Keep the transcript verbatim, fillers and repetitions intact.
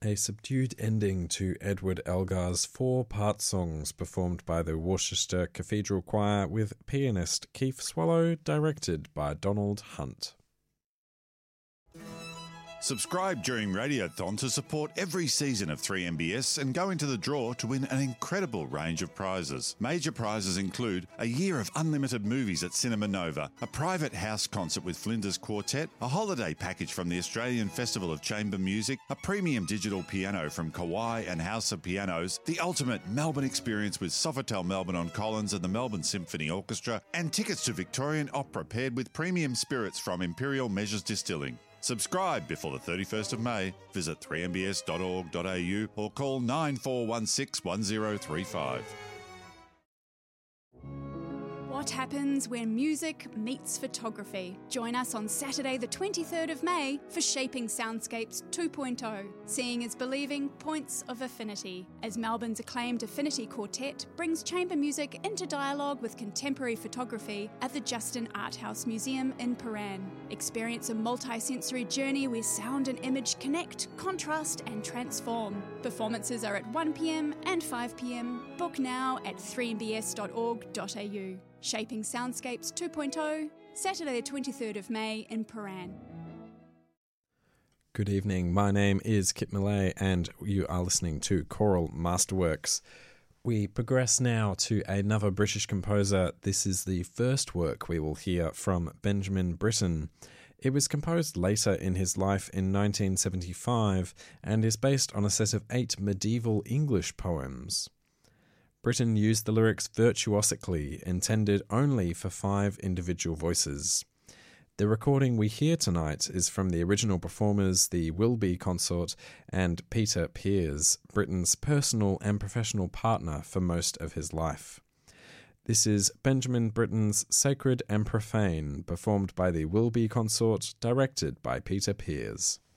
A subdued ending to Edward Elgar's four-part songs performed by the Worcester Cathedral Choir with pianist Keith Swallow, directed by Donald Hunt. Subscribe during Radiothon to support every season of three M B S and go into the draw to win an incredible range of prizes. Major prizes include a year of unlimited movies at Cinema Nova, a private house concert with Flinders Quartet, a holiday package from the Australian Festival of Chamber Music, a premium digital piano from Kawai and House of Pianos, the ultimate Melbourne experience with Sofitel Melbourne on Collins and the Melbourne Symphony Orchestra, and tickets to Victorian Opera paired with premium spirits from Imperial Measures Distilling. Subscribe before the thirty-first of May. Visit three m b s dot org dot a u or call nine four one six one zero three five. What happens when music meets photography? Join us on Saturday the twenty-third of May for Shaping Soundscapes two point oh, Seeing is Believing Points of Affinity, as Melbourne's acclaimed Affinity Quartet brings chamber music into dialogue with contemporary photography at the Justin Art House Museum in Paran. Experience a multi-sensory journey where sound and image connect, contrast and transform. Performances are at one p m and five p m. Book now at three m b s dot org dot a u. Shaping Soundscapes two point oh, Saturday the twenty-third of May in Paran. Good evening, my name is Kit Millay and you are listening to Choral Masterworks. We progress now to another British composer. This is the first work we will hear from Benjamin Britten. It was composed later in his life in nineteen seventy-five and is based on a set of eight medieval English poems. Britten used the lyrics virtuosically, intended only for five individual voices. The recording we hear tonight is from the original performers, the Wilby Consort, and Peter Pears, Britten's personal and professional partner for most of his life. This is Benjamin Britten's Sacred and Profane, performed by the Wilby Consort, directed by Peter Pears.